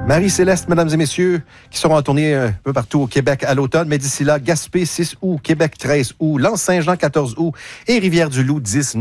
Marie-Céleste, mesdames et messieurs, qui seront en tournée un peu partout au Québec à l'automne. Mais d'ici là, Gaspé 6 août, Québec 13 août, L'Anse-Saint-Jean 14 août et Rivière-du-Loup 10